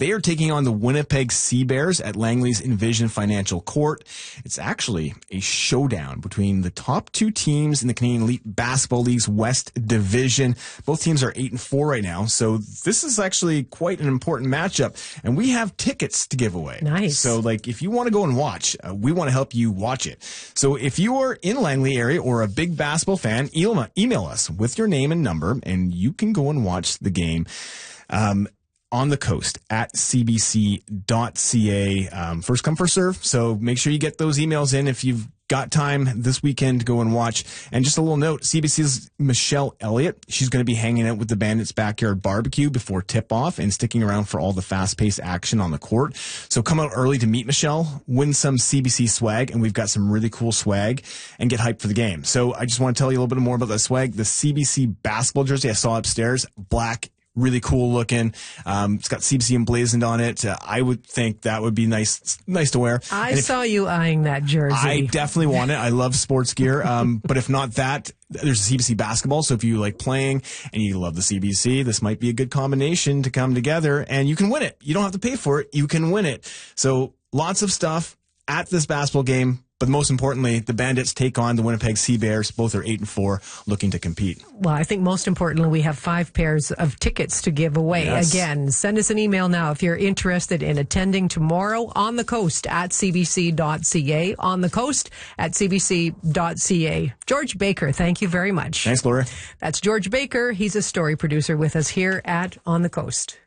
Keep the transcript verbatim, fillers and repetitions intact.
They are taking on the Winnipeg Sea Bears at Langley's Envision Financial Court. It's actually a showdown between the top two teams in the Canadian Elite Basketball League's West Division. Both teams are eight and four right now, so this is actually quite an important matchup. And we have tickets to give away. Nice. So, like, if you want to go and watch, uh, we want to help you watch it. So, if you are in Langley area or a big basketball fan, email, email us with your name and number, and you can go and watch the game um, on the coast at c b c dot c a. Um, first come, first serve. So make sure you get those emails in if you've got time this weekend to go and watch. And just a little note, C B C's Michelle Elliott, she's going to be hanging out with the Bandits Backyard Barbecue before tip-off and sticking around for all the fast-paced action on the court. So come out early to meet Michelle, win some C B C swag, and we've got some really cool swag, and get hyped for the game. So I just want to tell you a little bit more about that swag. The C B C basketball jersey I saw upstairs, black, really cool looking. Um, it's got C B C emblazoned on it. Uh, I would think that would be nice, nice to wear. I saw you eyeing that jersey. I definitely want it. I love sports gear. Um, but if not that, there's a C B C basketball. So if you like playing and you love the C B C, this might be a good combination to come together, and you can win it. You don't have to pay for it. You can win it. So lots of stuff at this basketball game. But most importantly, the Bandits take on the Winnipeg Sea Bears. Both are eight and four, looking to compete. Well, I think most importantly, we have five pairs of tickets to give away. Yes. Again, send us an email now if you're interested in attending tomorrow on the coast at c b c dot c a. On the coast at c b c dot c a. George Baker, thank you very much. Thanks, Laura. That's George Baker. He's a story producer with us here at On the Coast.